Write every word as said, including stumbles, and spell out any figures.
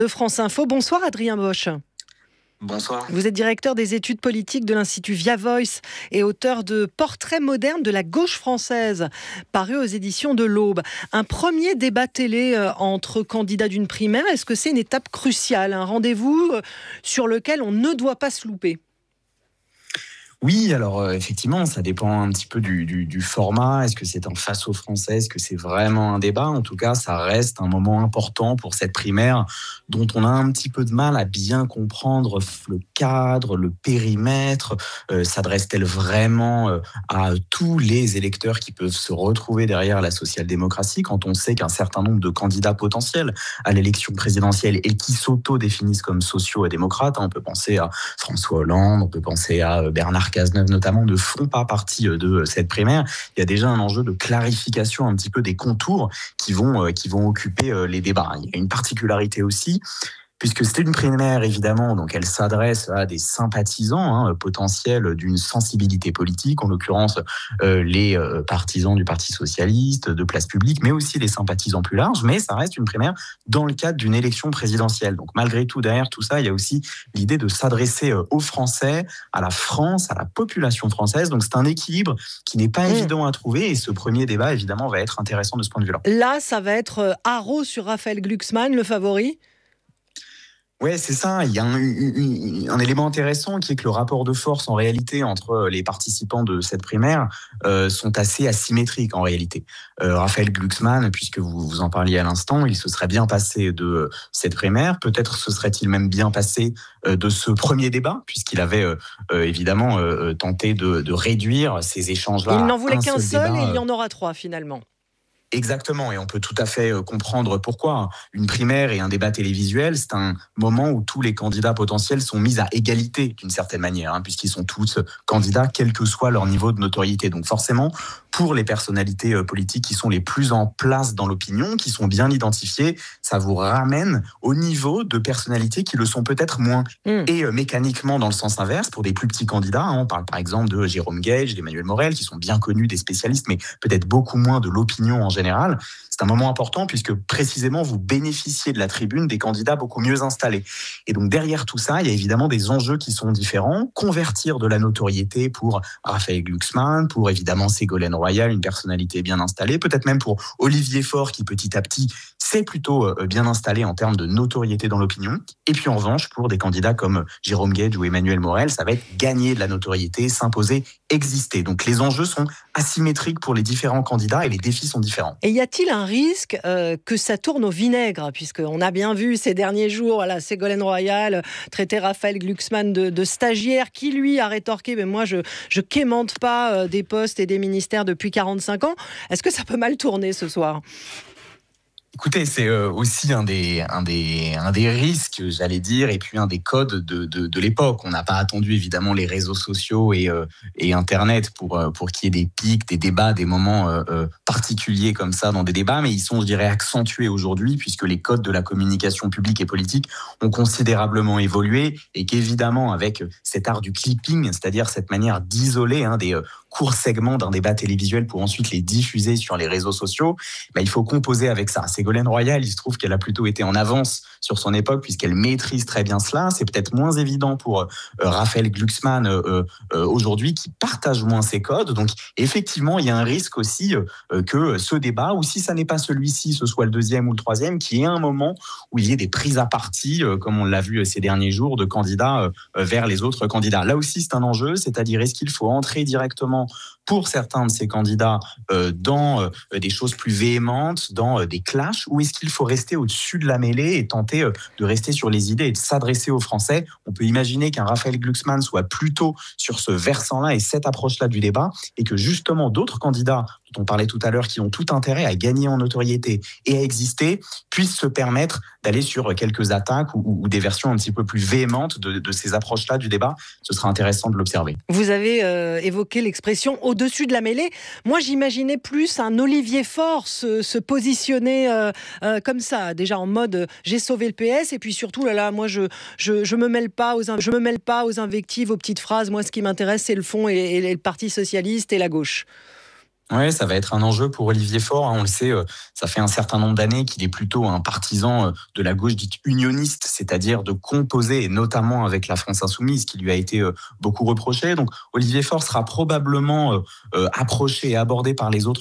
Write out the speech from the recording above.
De France Info. Bonsoir Adrien Bosch. Bonsoir. Vous êtes directeur des études politiques de l'Institut Via Voice et auteur de Portrait moderne de la gauche française, paru aux éditions de l'Aube. Un premier débat télé entre candidats d'une primaire, est-ce que c'est une étape cruciale, un rendez-vous sur lequel on ne doit pas se louper ? Oui, alors euh, effectivement, ça dépend un petit peu du, du, du format. Est-ce que c'est un face aux Français ? Est-ce que c'est vraiment un débat ? En tout cas, ça reste un moment important pour cette primaire dont on a un petit peu de mal à bien comprendre le cadre, le périmètre. Euh, s'adresse-t-elle vraiment euh, à tous les électeurs qui peuvent se retrouver derrière la social-démocratie quand on sait qu'un certain nombre de candidats potentiels à l'élection présidentielle et qui s'auto-définissent comme sociaux-démocrates, on peut penser à François Hollande, on peut penser à Bernard Cazeneuve notamment, ne font pas partie de cette primaire. Il y a déjà un enjeu de clarification un petit peu des contours qui vont, qui vont occuper les débats. Il y a une particularité aussi, puisque c'était une primaire, évidemment, donc elle s'adresse à des sympathisants hein, potentiels d'une sensibilité politique, en l'occurrence euh, les euh, partisans du Parti socialiste, de Place Publique, mais aussi les sympathisants plus larges, mais ça reste une primaire dans le cadre d'une élection présidentielle. Donc malgré tout, derrière tout ça, il y a aussi l'idée de s'adresser euh, aux Français, à la France, à la population française. Donc c'est un équilibre qui n'est pas mmh. évident à trouver, et ce premier débat, évidemment, va être intéressant de ce point de vue-là. Là, ça va être euh, haro sur Raphaël Glucksmann, le favori ? Ouais, c'est ça. Il y a un, un, un élément intéressant qui est que le rapport de force, en réalité, entre les participants de cette primaire euh, sont assez asymétriques, en réalité. Euh, Raphaël Glucksmann, puisque vous, vous en parliez à l'instant, il se serait bien passé de cette primaire. Peut-être se serait-il même bien passé euh, de ce premier débat, puisqu'il avait euh, euh, évidemment euh, tenté de, de réduire ces échanges-là. Il n'en voulait qu'un seul, seul débat, et il y en aura trois, finalement. Exactement, et on peut tout à fait comprendre pourquoi. Une primaire et un débat télévisuel, c'est un moment où tous les candidats potentiels sont mis à égalité d'une certaine manière, hein, puisqu'ils sont tous candidats, quel que soit leur niveau de notoriété. Donc forcément, pour les personnalités politiques qui sont les plus en place dans l'opinion, qui sont bien identifiées, ça vous ramène au niveau de personnalités qui le sont peut-être moins. Mmh. Et euh, mécaniquement, dans le sens inverse, pour des plus petits candidats, hein, on parle par exemple de Jérôme Gage, d'Emmanuel Morel, qui sont bien connus des spécialistes, mais peut-être beaucoup moins de l'opinion en général. Général, c'est un moment important puisque précisément vous bénéficiez de la tribune des candidats beaucoup mieux installés. Et donc derrière tout ça, il y a évidemment des enjeux qui sont différents. Convertir de la notoriété pour Raphaël Glucksmann, pour évidemment Ségolène Royal, une personnalité bien installée, peut-être même pour Olivier Faure qui petit à petit s'est plutôt bien installé en termes de notoriété dans l'opinion. Et puis en revanche, pour des candidats comme Jérôme Gage ou Emmanuel Morel, ça va être gagner de la notoriété, s'imposer, exister. Donc les enjeux sont asymétriques pour les différents candidats et les défis sont différents. Et y a-t-il un risque euh, que ça tourne au vinaigre, puisqu'on a bien vu ces derniers jours, voilà, Ségolène Royal traiter Raphaël Glucksmann de, de stagiaire, qui lui a rétorqué, mais moi je je quémande pas euh, des postes et des ministères depuis quarante-cinq ans. Est-ce que ça peut mal tourner ce soir ? Écoutez, c'est aussi un des, un, des, un des risques, j'allais dire, et puis un des codes de, de, de l'époque. On n'a pas attendu évidemment les réseaux sociaux et, euh, et Internet pour, pour qu'il y ait des pics, des débats, des moments euh, particuliers comme ça dans des débats, mais ils sont, je dirais, accentués aujourd'hui puisque les codes de la communication publique et politique ont considérablement évolué et qu'évidemment, avec cet art du clipping, c'est-à-dire cette manière d'isoler hein, des courts segments d'un débat télévisuel pour ensuite les diffuser sur les réseaux sociaux, bah, il faut composer avec ça. Ségolène Royal, il se trouve qu'elle a plutôt été en avance sur son époque puisqu'elle maîtrise très bien cela. C'est peut-être moins évident pour euh, Raphaël Glucksmann euh, euh, aujourd'hui qui partage moins ses codes. Donc effectivement, il y a un risque aussi euh, que ce débat, ou si ça n'est pas celui-ci, ce soit le deuxième ou le troisième, qu'il y ait un moment où il y ait des prises à partie, euh, comme on l'a vu ces derniers jours, de candidats euh, vers les autres candidats. Là aussi, c'est un enjeu, c'est-à-dire est-ce qu'il faut entrer directement pour certains de ces candidats euh, dans euh, des choses plus véhémentes, dans euh, des clashs, ou est-ce qu'il faut rester au-dessus de la mêlée et tenter euh, de rester sur les idées et de s'adresser aux Français ? On peut imaginer qu'un Raphaël Glucksmann soit plutôt sur ce versant-là et cette approche-là du débat, et que justement d'autres candidats dont on parlait tout à l'heure, qui ont tout intérêt à gagner en notoriété et à exister, puissent se permettre d'aller sur quelques attaques ou, ou des versions un petit peu plus véhémentes de, de ces approches-là du débat. Ce sera intéressant de l'observer. Vous avez euh, évoqué l'expression « au-dessus de la mêlée ». Moi, j'imaginais plus un Olivier Faure se, se positionner euh, euh, comme ça, déjà en mode euh, « j'ai sauvé le P S » et puis surtout, là, là, moi, je je, je me mêle pas aux, je me mêle pas aux invectives, aux petites phrases. Moi, ce qui m'intéresse, c'est le fond et, et le Parti socialiste et la gauche. Ouais, ça va être un enjeu pour Olivier Faure, hein. On le sait, euh, ça fait un certain nombre d'années qu'il est plutôt un partisan euh, de la gauche dite unioniste, c'est-à-dire de composer, et notamment avec la France insoumise, qui lui a été euh, beaucoup reproché. Donc Olivier Faure sera probablement euh, euh, approché et abordé par les autres